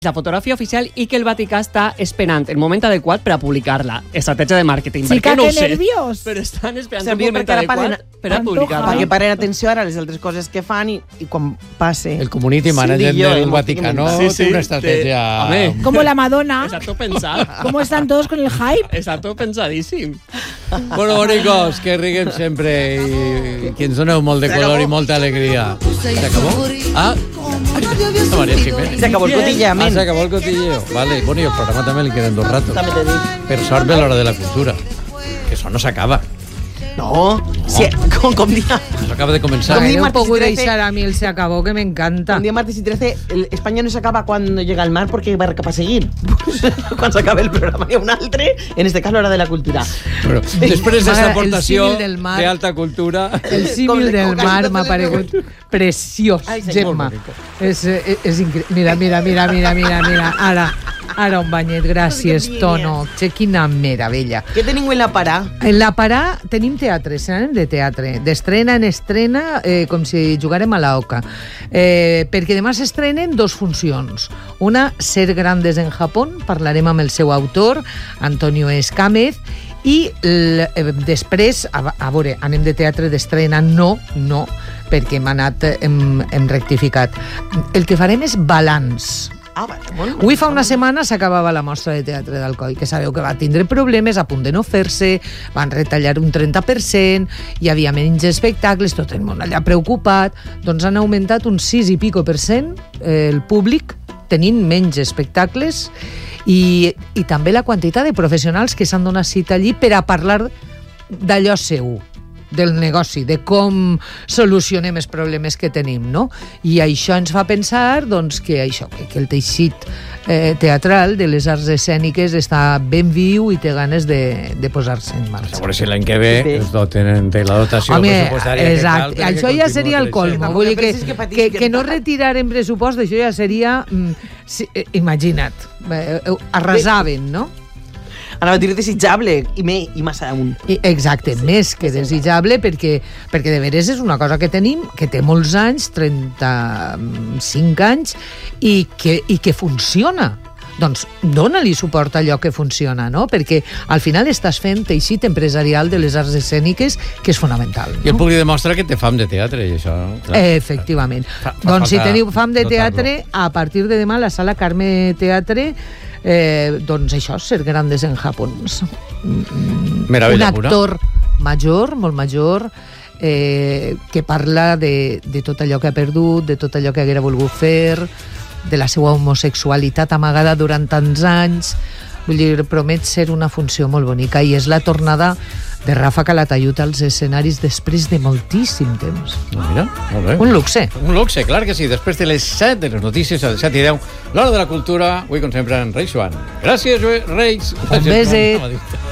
la fotografia oficial i que el Vaticà està esperant el moment adequat per a publicar-la. Estratègia de màrqueting. Sí, perquè que no ho sé, nerviós. però estan esperant Servir el moment perquè ara adequat per a publicar-la. Perquè paren atenció ara a les altres coses que fan i quan passe... El community manager del Vaticano Sí, té una estratègia... Home, Como la Madonna. está todo pensado. ¿Cómo están todos con el hype? Està tot pensadíssim. Bueno, bonicos, que riguem sempre i que ens doneu molt de color i molta alegria. ¿S'acabó? Ah, esta María Jiménez. Se acabó el cotillament. Ah, se acabó el cotilleo. Vale, bueno, y el programa también le quedan 2 ratos. També te dic. Pero sort ve l'hora de la cultura. Que eso no s'acaba. No, sí, com dia... Eso acaba de comenzar. Com diu No Martí puedo y 13. deixar a mí el se acabó, que me encanta. Un día martes y 13, España no se acaba cuando llega al mar porque va cap a seguir. Cuando se acabe el programa hi ha un altre, en este cas l'hora de la cultura. Bueno, després d'esta El aportació símil del mar. d'alta cultura... El símil del mar m'ha paregut preciós, Ai, senyor, Gemma. molt bonico. És increïble. Mira. Ara un banyet, gràcies, Tono. Che, quina meravella. Què tenim en la parà? En la Parà tenim teatre, anem de teatre, d'estrena en estrena, com si jugàrem a l'Oca. Perquè demà s'estrenen 2 funcions. Una, Ser grandes en Japó, parlarem amb el seu autor, Antonio Escámez, i després, a veure, anem de teatre d'estrena, no, perquè hem rectificat. El que farem és balanç. Ah, bueno. Avui fa una setmana s'acabava la mostra de teatre d'Alcoi, que sabeu que va tindre problemes, a punt de no fer-se, van retallar un 30%, hi havia menys espectacles, tot el món allà preocupat, doncs han augmentat un 6 i pico % el públic, tenint menys espectacles, i també la quantitat de professionals que s'han donat cita allí per a parlar d'allò seu, del negoci, de com solucionem els problemes que tenim, no? I això ens fa pensar, doncs, que el teixit teatral de les arts escèniques està ben viu i té ganes de posar-se en marxa. A veure si l'any que ve es doten de la dotació pressupostària. Exacte, això ja seria el colmo. Vull dir que no retirarem pressupost, això ja seria, imagina't, arrasaven, no? Anava a dir desitjable i massa amunt. Exacte, més que desitjable, perquè de veres és una cosa que tenim, que té molts anys, 35 anys, i que funciona. Doncs dona-li suport a allò que funciona, no? Perquè al final estàs fent teixit empresarial de les arts escèniques, que és fonamental. I el públic demostra que té fam de teatre, i això... Clar. Efectivament. Doncs si teniu fam de teatre, a partir de demà la Sala Carme Teatre, doncs això, Ser grandes en Japó. Meravella Un actor major, molt major, que parla de tot allò que ha perdut, de tot allò que haguera volgut fer, de la seva homosexualitat amagada durant tants anys. Vull dir, promet ser una funció molt bonica, i és la tornada de Rafa Calatayud als escenaris després de moltíssim temps. Mira, molt bé. Un luxe. Un luxe, clar que sí. Després de les 7 de les notícies, a les 7 i 10, l'hora de la cultura, avui com sempre en Reis Joan. Gràcies, Reis. Un beset.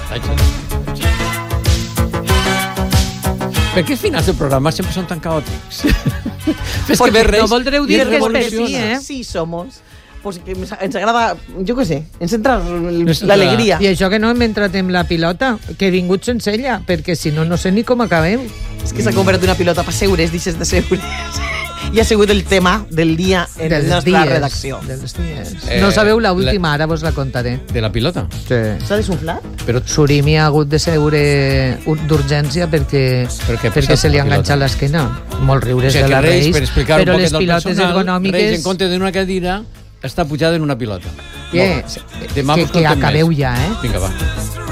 Per què els finals del programa sempre són tan caòtics? Perquè no voldreu dir que és per fi, Sí, somos. Pues que ens agrada, jo què sé, ens entra l'alegria. I això que no hem entrat en la pilota, que he vingut sense ella, perquè si no, no sé ni com acabem. És que s'ha convertit una pilota per seures, deixes de seures. I ha sigut el tema del dia en la nostra redacció. Dels dies. No sabeu l'última, ara vos la contaré. De la pilota? Sí. S'ha desunflat? Però Surimi ha hagut de seure d'urgència perquè se li ha enganxat l'esquena. Molt riures de la Reis, però les pilotes ergonòmiques... Reis, en compte d'una cadira, està pujada en una pilota. Que acabeu ja, eh? Vinga, va.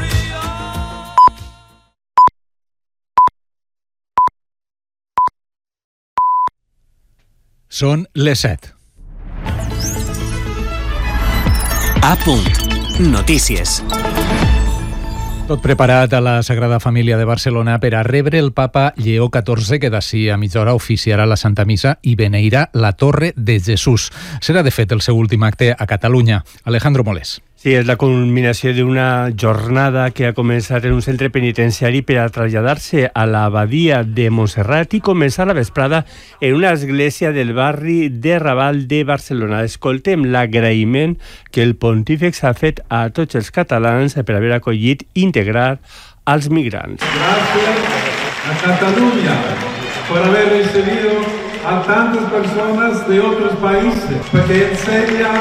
Són les 7. A punt. Notícies. Tot preparat a la Sagrada Família de Barcelona per a rebre el papa Lleó XIV, que d'ací a mitja hora oficiarà la Santa Missa i beneirà la Torre de Jesús. Serà, de fet, el seu últim acte a Catalunya. Alejandro Molés. Sí, és la culminació d'una jornada que ha començat en un centre penitenciari per a traslladar-se a l'abadia de Montserrat i començar la vesprada en una església del barri de Raval de Barcelona. Escoltem l'agraïment que el pontífex ha fet a tots els catalans per haver acollit i integrat als migrants. Gracias a Cataluña por haber recibido a tantas personas de otros países, porque enseña